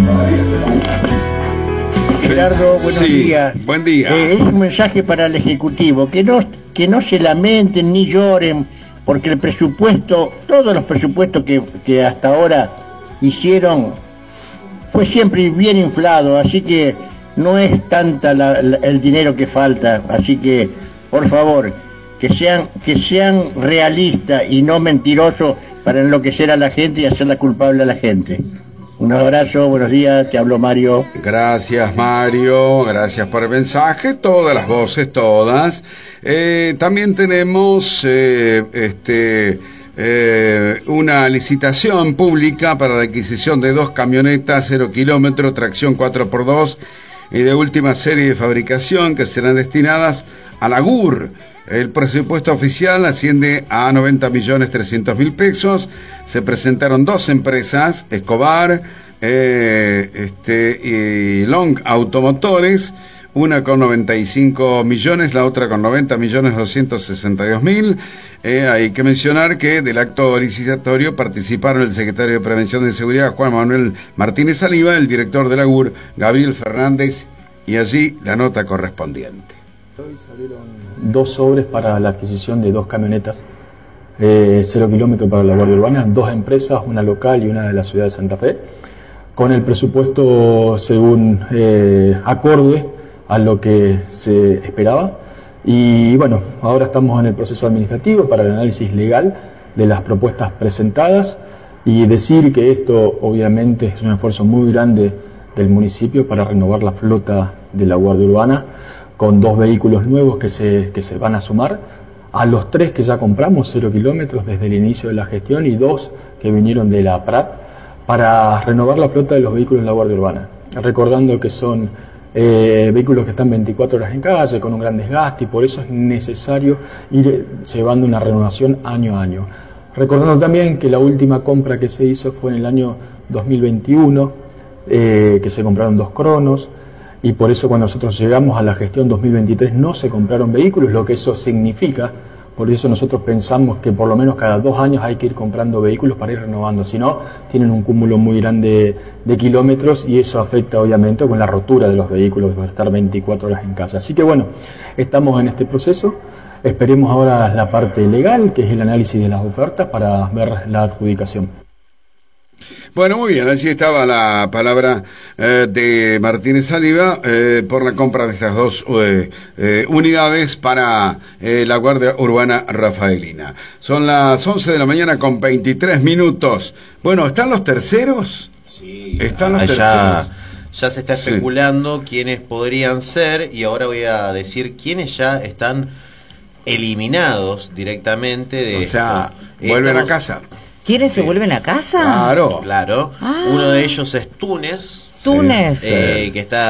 Gerardo, buenos días. Buen día. Es un mensaje para el Ejecutivo, que no se lamenten ni lloren, porque el presupuesto, todos los presupuestos que hasta ahora hicieron, fue siempre bien inflado, así que no es tanta el dinero que falta, así que, por favor, que sean realistas y no mentirosos para enloquecer a la gente y hacerla culpable a la gente. Un abrazo, buenos días, te hablo Mario. Gracias Mario, gracias por el mensaje, todas las voces, todas. También tenemos una licitación pública para la adquisición de 2 camionetas 0 kilómetros, tracción 4x2 y de última serie de fabricación que serán destinadas a la GUR. El presupuesto oficial asciende a 90.300.000 pesos. Se presentaron 2 empresas, Escobar y Long Automotores, una con 95 millones, la otra con 90.262.000. Hay que mencionar que del acto licitatorio participaron el secretario de Prevención de Seguridad, Juan Manuel Martínez Saliba, el director de la GUR, Gabriel Fernández, y allí la nota correspondiente. Hoy salieron 2 sobres para la adquisición de 2 camionetas 0 kilómetros para la Guardia Urbana, 2 empresas, una local y una de la ciudad de Santa Fe, con el presupuesto según acorde a lo que se esperaba. Y bueno, ahora estamos en el proceso administrativo para el análisis legal de las propuestas presentadas, y decir que esto obviamente es un esfuerzo muy grande del municipio para renovar la flota de la Guardia Urbana, con 2 vehículos nuevos que se van a sumar a los 3 que ya compramos 0 kilómetros desde el inicio de la gestión, y 2 que vinieron de la PRAT, para renovar la flota de los vehículos de la Guardia Urbana, recordando que son vehículos que están 24 horas en calle con un gran desgaste, y por eso es necesario ir llevando una renovación año a año. Recordando también que la última compra que se hizo fue en el año 2021, que se compraron 2 Cronos, y por eso cuando nosotros llegamos a la gestión 2023 no se compraron vehículos, lo que eso significa. Por eso nosotros pensamos que por lo menos cada 2 años hay que ir comprando vehículos para ir renovando, si no tienen un cúmulo muy grande de kilómetros, y eso afecta obviamente con la rotura de los vehículos por estar 24 horas en casa. Así que bueno, estamos en este proceso, esperemos ahora la parte legal, que es el análisis de las ofertas para ver la adjudicación. Bueno, muy bien, allí estaba la palabra de Martínez Saliba por la compra de estas 2 unidades para la Guardia Urbana Rafaelina. Son las 11 de la mañana con 23 minutos. Bueno, ¿están los terceros? Sí, están los terceros. Ya se está especulando quiénes podrían ser, y ahora voy a decir quiénes ya están eliminados directamente de... O sea, vuelven a casa. ¿Quiénes se vuelven a casa? Claro. Claro. Uno de ellos es Túnez. Túnez. Que está